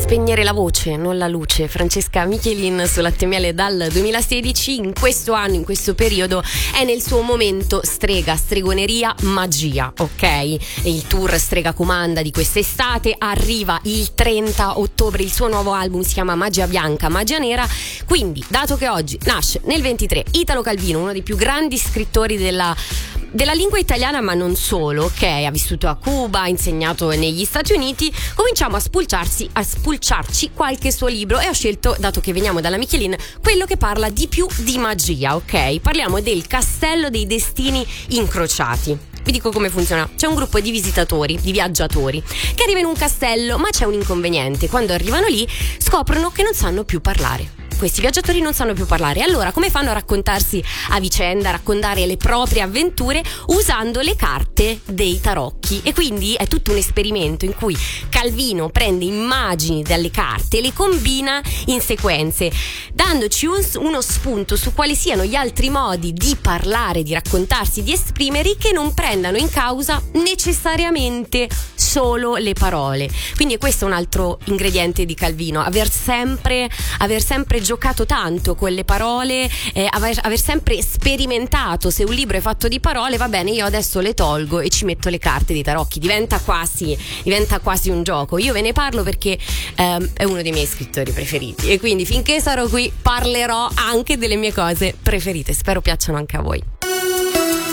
spegnere la voce, non la luce. Francesca Michelin sull'HTML dal 2016. In questo anno, in questo periodo, è nel suo momento strega, stregoneria, magia, ok? E il tour Strega Comanda di quest'estate arriva il 30 ottobre. Il suo nuovo album si chiama Magia Bianca, Magia Nera. Quindi, dato che oggi nasce nel 23 Italo Calvino, uno dei più grandi scrittori della lingua italiana, ma non solo, ok? Ha vissuto a Cuba, ha insegnato negli Stati Uniti. Cominciamo a spulciarci qualche suo libro, e ho scelto, dato che veniamo dalla Michelin, quello che parla di più di magia, ok? Parliamo del Castello dei Destini Incrociati. Vi dico come funziona. C'è un gruppo di visitatori, di viaggiatori, che arriva in un castello, ma c'è un inconveniente. Quando arrivano lì scoprono che non sanno più parlare. Questi viaggiatori non sanno più parlare. Allora, come fanno a raccontarsi a vicenda, a raccontare le proprie avventure? Usando le carte dei tarocchi. E quindi è tutto un esperimento in cui Calvino prende immagini dalle carte e le combina in sequenze, dandoci uno spunto su quali siano gli altri modi di parlare, di raccontarsi, di esprimersi, che non prendano in causa necessariamente solo le parole. Quindi questo è un altro ingrediente di Calvino: aver sempre giocato tanto con le parole, aver sempre sperimentato. Se un libro è fatto di parole, va bene, io adesso le tolgo e ci metto le carte dei tarocchi. Diventa quasi un gioco. Io ve ne parlo perché è uno dei miei scrittori preferiti, e quindi finché sarò qui parlerò anche delle mie cose preferite. Spero piacciono anche a voi.